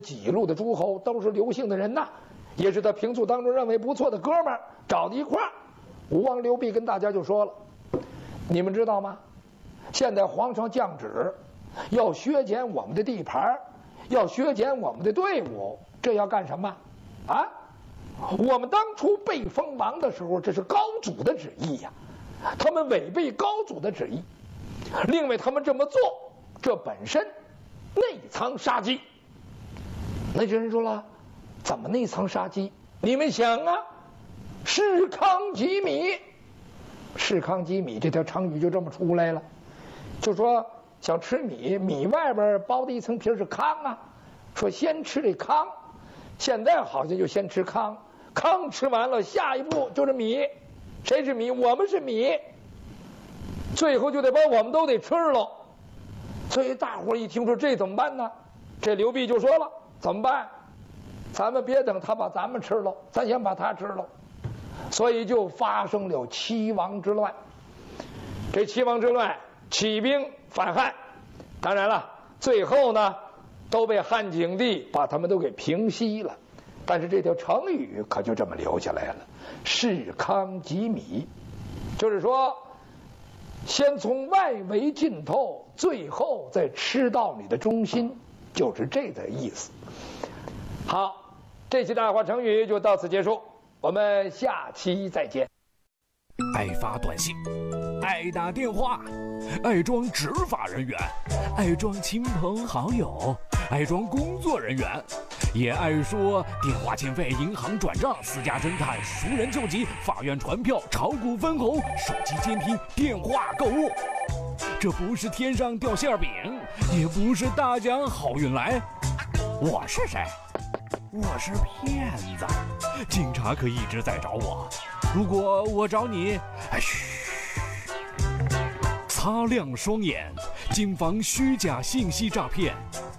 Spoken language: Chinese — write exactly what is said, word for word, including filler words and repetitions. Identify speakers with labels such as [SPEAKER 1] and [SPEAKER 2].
[SPEAKER 1] 几路的诸侯都是刘姓的人呐，也是他平素当中认为不错的哥们儿，找到一块儿。吴王刘濞跟大家就说了：“你们知道吗？现在皇上降旨，要削减我们的地盘，要削减我们的队伍，这要干什么？啊？我们当初被封王的时候，这是高祖的旨意呀、啊，他们违背高祖的旨意。另外，他们这么做，这本身内藏杀机。”那些人说了：“怎么内藏杀机？你们想啊，士康击米，士康击米这条成语就这么出来了。就说想吃米，米外边包的一层皮是糠啊，说先吃这糠，现在好像就先吃糠，糠吃完了，下一步就是米。谁是米？我们是米，最后就得把我们都得吃了。所以大伙一听说这怎么办呢？这刘濞就说了。”怎么办？咱们别等他把咱们吃了，咱先把他吃了。所以就发生了七王之乱。这七王之乱起兵反汉，当然了，最后呢都被汉景帝把他们都给平息了。但是这条成语可就这么留下来了，士康击米，就是说先从外围浸透，最后再吃到你的中心，就是这个意思。好，这期大话成语就到此结束，我们下期再见。
[SPEAKER 2] 爱发短信，爱打电话，爱装执法人员，爱装亲朋好友，爱装工作人员，也爱说电话欠费、银行转账、私家侦探、熟人救急、法院传票、炒股分红、手机监听、电话购物。这不是天上掉馅饼，也不是大奖好运来。我是谁？我是骗子，警察可一直在找我。如果我找你，哎嘘，擦亮双眼，谨防虚假信息诈骗。